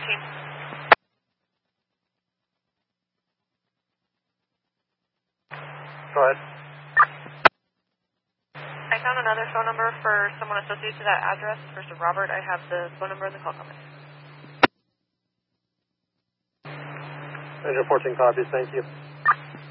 speaking. Go ahead. I found another phone number for someone associated to that address. First of Robert, I have the phone number and the call comment. Engine 14 copies, thank you.